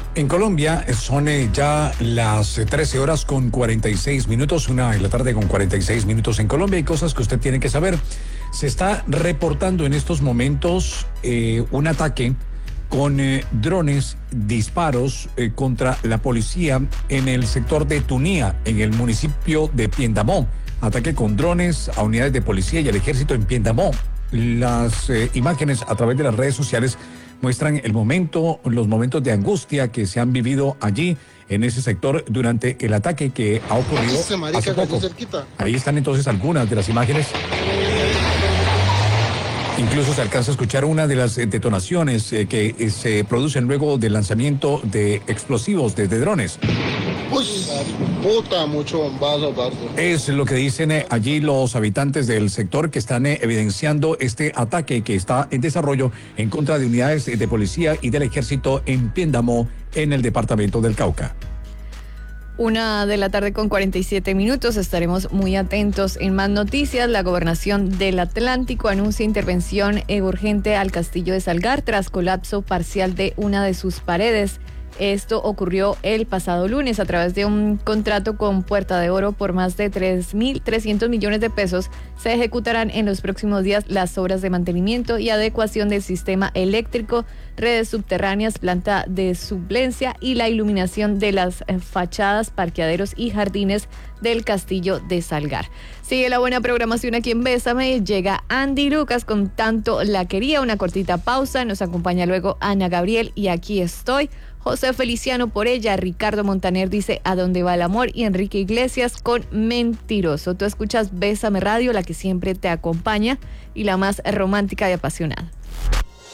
En Colombia son ya las 13 horas con 46 minutos, 1 de la tarde con 46 minutos en Colombia. Hay cosas que usted tiene que saber. Se está reportando en estos momentos un ataque con drones, disparos contra la policía en el sector de Tunía, en el municipio de Piendamó. Ataque con drones a unidades de policía y al ejército en Piendamó. Las imágenes a través de las redes sociales muestran los momentos de angustia que se han vivido allí en ese sector durante el ataque que ha ocurrido hace poco. Ahí están entonces algunas de las imágenes. Incluso se alcanza a escuchar una de las detonaciones que se producen luego del lanzamiento de explosivos desde drones. Uy, puta, mucho bombazo, parce. Es lo que dicen allí los habitantes del sector que están evidenciando este ataque que está en desarrollo en contra de unidades de policía y del ejército en Piendamó, en el departamento del Cauca. 1 de la tarde con 47 minutos. Estaremos muy atentos en más noticias. La Gobernación del Atlántico anuncia intervención urgente al Castillo de Salgar tras colapso parcial de una de sus paredes. Esto ocurrió el pasado lunes a través de un contrato con Puerta de Oro por más de 3.300 millones de pesos. Se ejecutarán en los próximos días las obras de mantenimiento y adecuación del sistema eléctrico, redes subterráneas, planta de suplencia y la iluminación de las fachadas, parqueaderos y jardines del Castillo de Salgar. Sigue la buena programación aquí en Bésame. Llega Andy Lucas con Tanto la Quería, una cortita pausa. Nos acompaña luego Ana Gabriel y Aquí Estoy. José Feliciano por ella, Ricardo Montaner dice ¿A dónde va el amor? Y Enrique Iglesias con Mentiroso. Tú escuchas Bésame Radio, la que siempre te acompaña y la más romántica y apasionada.